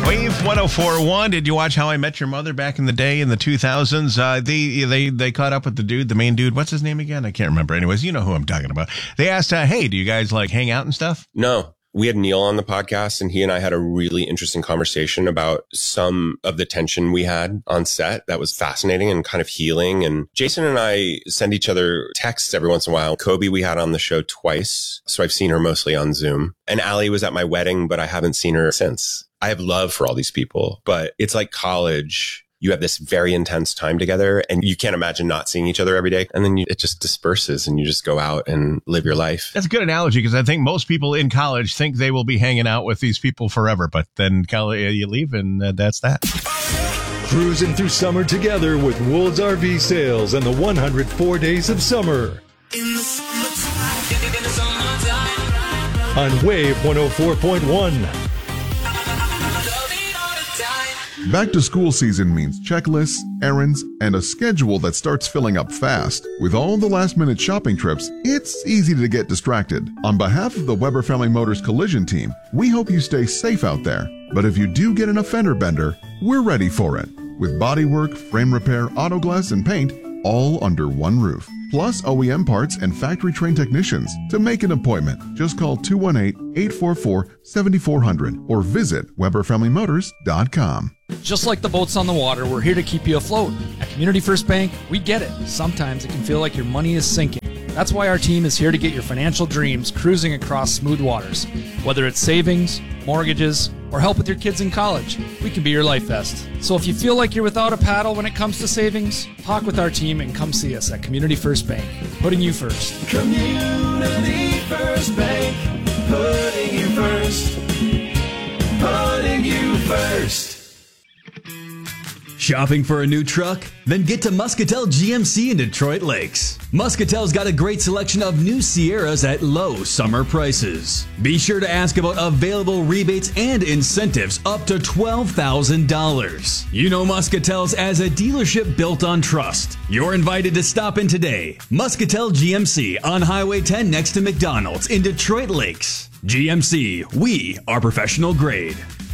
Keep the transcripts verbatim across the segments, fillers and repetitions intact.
Wave one oh four point one. Did you watch How I Met Your Mother back in the day in the two thousands? Uh, they, they, they caught up with the dude, the main dude. What's his name again? I can't remember. Anyways, you know who I'm talking about. They asked, uh, hey, do you guys like hang out and stuff? No. We had Neil on the podcast, and he and I had a really interesting conversation about some of the tension we had on set that was fascinating and kind of healing. And Jason and I send each other texts every once in a while. Kobe, we had on the show twice, so I've seen her mostly on Zoom. And Allie was at my wedding, but I haven't seen her since. I have love for all these people, but it's like college. You have this very intense time together and you can't imagine not seeing each other every day. And then you, it just disperses and you just go out and live your life. That's a good analogy because I think most people in college think they will be hanging out with these people forever. But then you leave and uh, that's that. Cruising through summer together with Wolds R V Sales and the one hundred four Days of Summer. In the summertime, in the summertime. On Wave one oh four point one. Back to school season means checklists, errands, and a schedule that starts filling up fast. With all the last-minute shopping trips, it's easy to get distracted. On behalf of the Weber Family Motors Collision Team, we hope you stay safe out there. But if you do get in a fender bender, we're ready for it. With bodywork, frame repair, auto glass, and paint, all under one roof. Plus O E M parts and factory-trained technicians. To make an appointment, just call two one eight, eight four four, seven four zero zero or visit Weber Family Motors dot com. Just like the boats on the water, we're here to keep you afloat. At Community First Bank, we get it. Sometimes it can feel like your money is sinking. That's why our team is here to get your financial dreams cruising across smooth waters. Whether it's savings, mortgages, or help with your kids in college, we can be your life vest. So if you feel like you're without a paddle when it comes to savings, talk with our team and come see us at Community First Bank, putting you first. Community First Bank, putting you first, putting you first. Shopping for a new truck? Then get to Muscatel G M C in Detroit Lakes. Muscatel's got a great selection of new Sierras at low summer prices. Be sure to ask about available rebates and incentives up to twelve thousand dollars. You know Muscatel's as a dealership built on trust. You're invited to stop in today. Muscatel G M C on Highway ten next to McDonald's in Detroit Lakes. G M C, we are professional grade.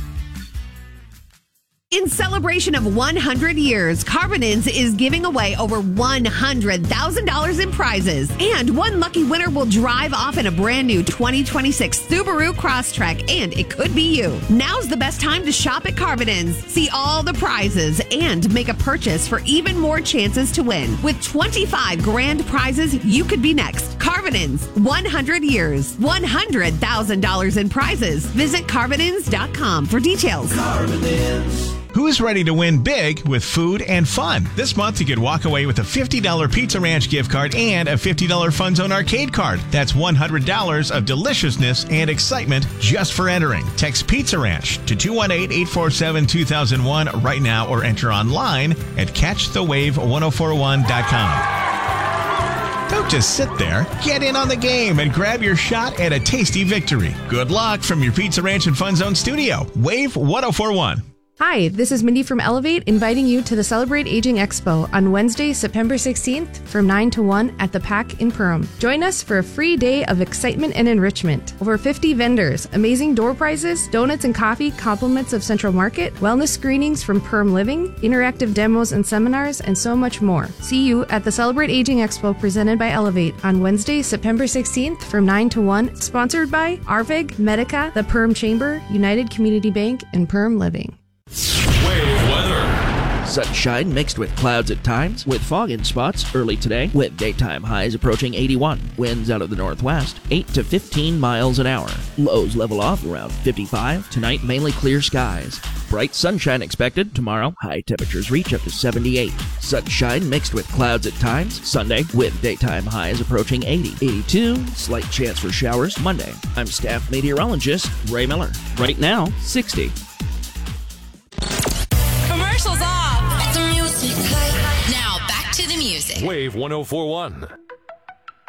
In celebration of one hundred years, Carvinins is giving away over one hundred thousand dollars in prizes. And one lucky winner will drive off in a brand new twenty twenty-six Subaru Crosstrek, and it could be you. Now's the best time to shop at Carvinins. See all the prizes and make a purchase for even more chances to win. With twenty-five grand prizes, you could be next. Carvinins, one hundred years, one hundred thousand dollars in prizes. Visit Carvinins dot com for details. Carvinins. Who's ready to win big with food and fun? This month, you could walk away with a fifty dollars Pizza Ranch gift card and a fifty dollars Fun Zone arcade card. That's one hundred dollars of deliciousness and excitement just for entering. Text Pizza Ranch to two one eight, eight four seven, two thousand one right now or enter online at catch the wave one oh four one dot com. Don't just sit there. Get in on the game and grab your shot at a tasty victory. Good luck from your Pizza Ranch and Fun Zone studio. Wave one oh four one. Hi, this is Mindy from Elevate, inviting you to the Celebrate Aging Expo on Wednesday, September sixteenth from nine to one at the Pack in Perham. Join us for a free day of excitement and enrichment. Over fifty vendors, amazing door prizes, donuts and coffee, compliments of Central Market, wellness screenings from Perham Living, interactive demos and seminars, and so much more. See you at the Celebrate Aging Expo presented by Elevate on Wednesday, September sixteenth from nine to one, sponsored by A R V I G, Medica, the Perham Chamber, United Community Bank, and Perham Living. Wave weather. Sunshine mixed with clouds at times, with fog in spots early today, with daytime highs approaching eighty-one. Winds out of the northwest, eight to fifteen miles an hour. Lows level off around fifty-five. Tonight, mainly clear skies. Bright sunshine expected tomorrow. High temperatures reach up to seventy-eight. Sunshine mixed with clouds at times. Sunday, with daytime highs approaching eighty. eighty-two. Slight chance for showers Monday. I'm staff meteorologist Ray Miller. Right now, sixty. Commercials off. The music. Now back to the music. Wave one oh four one.